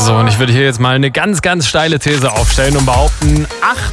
So, und ich würde hier jetzt mal eine ganz, ganz steile These aufstellen und behaupten,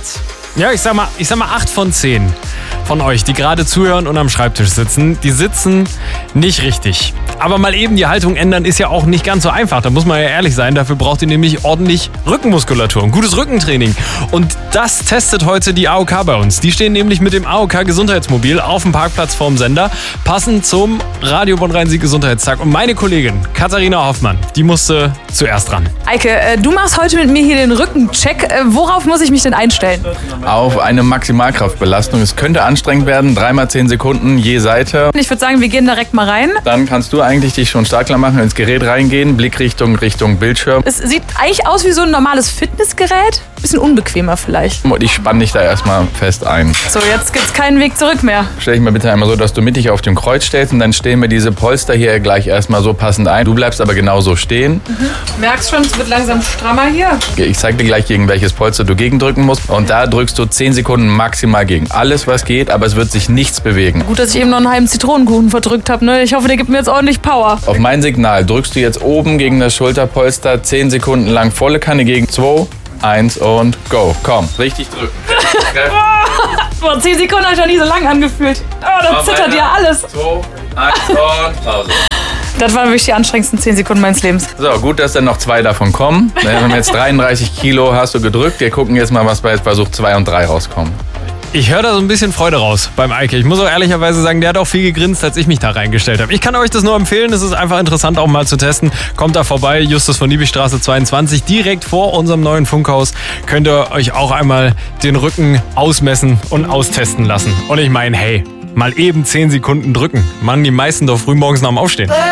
8 von 10 von euch, die gerade zuhören und am Schreibtisch sitzen, die sitzen nicht richtig. Aber mal eben die Haltung ändern ist ja auch nicht ganz so einfach. Da muss man ja ehrlich sein. Dafür braucht ihr nämlich ordentlich Rückenmuskulatur, ein gutes Rückentraining. Und das testet heute die AOK bei uns. Die stehen nämlich mit dem AOK Gesundheitsmobil auf dem Parkplatz vorm Sender, passend zum Radio Bonn-Rhein-Sieg Gesundheitstag. Und meine Kollegin Katharina Hoffmann, die musste zuerst ran. Eike, du machst heute mit mir hier den Rückencheck. Worauf muss ich mich denn einstellen? Auf eine Maximalkraftbelastung. Es könnte anstrengend werden, 3x10 Sekunden je Seite. Ich würde sagen, wir gehen direkt mal rein. Dann kannst du eigentlich dich schon startklar machen, ins Gerät reingehen, Blickrichtung Richtung Bildschirm. Es sieht eigentlich aus wie so ein normales Fitnessgerät. Bisschen unbequemer vielleicht. Und ich spann dich da erstmal fest ein. So, jetzt gibt's keinen Weg zurück mehr. Stell dich mal bitte einmal so, dass du mittig auf dem Kreuz stellst und dann stellen wir diese Polster hier gleich erstmal so passend ein. Du bleibst aber genau so stehen. Merkst schon, es wird langsam strammer hier. Ich zeig dir gleich, gegen welches Polster du gegendrücken musst. Und da drückst du 10 Sekunden maximal gegen. Alles, was geht, aber es wird sich nichts bewegen. Gut, dass ich eben noch einen halben Zitronenkuchen verdrückt habe, ne? Ich hoffe, der gibt mir jetzt ordentlich Power. Auf mein Signal drückst du jetzt oben gegen das Schulterpolster 10 Sekunden lang volle Kanne gegen 2, 1 und go. Komm, richtig drücken. Boah, 10 Sekunden habe ich noch nie so lang angefühlt. Oh, da zittert ja alles. 2, 1 und Pause. Das waren wirklich die anstrengendsten 10 Sekunden meines Lebens. So, gut, dass dann noch 2 davon kommen. Wir haben jetzt 33 Kilo, hast du gedrückt. Wir gucken jetzt mal, was bei Versuch 2 und 3 rauskommen. Ich höre da so ein bisschen Freude raus beim Eike. Ich muss auch ehrlicherweise sagen, der hat auch viel gegrinst, als ich mich da reingestellt habe. Ich kann euch das nur empfehlen. Es ist einfach interessant, auch mal zu testen. Kommt da vorbei, Justus von Liebigstraße 22, direkt vor unserem neuen Funkhaus. Könnt ihr euch auch einmal den Rücken ausmessen und austesten lassen. Und ich meine, hey, mal eben 10 Sekunden drücken. Machen die meisten doch früh morgens nach dem Aufstehen.